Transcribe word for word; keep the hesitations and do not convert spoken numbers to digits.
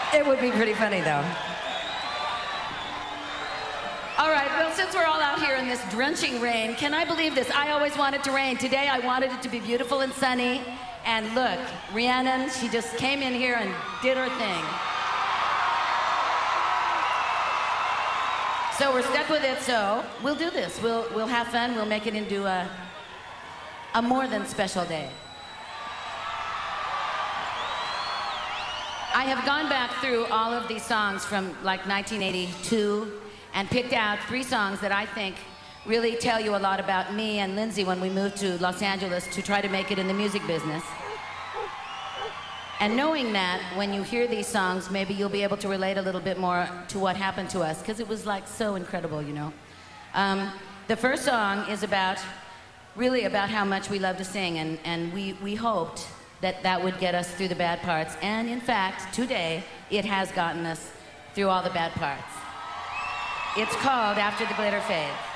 It would be pretty funny, though. All right, well, since we're all out here in this drenching rain, can I believe this? I always wanted to rain. Today, I wanted it to be beautiful and sunny. And look, Rhiannon, she just came in here and did her thing. So we're stuck with it, so we'll do this. We'll, we'll have fun. We'll make it into a, a more than special day. I have gone back through all of these songs from like nineteen eighty-two and picked out three songs that I think really tell you a lot about me and Lindsay when we moved to Los Angeles to try to make it in the music business. And knowing that when you hear these songs, maybe you'll be able to relate a little bit more to what happened to us, because it was like so incredible, you know. Um, the first song is about, really about how much we love to sing, and, and we, we hoped that that would get us through the bad parts. And in fact, today, it has gotten us through all the bad parts. It's called After the Glitter Fades.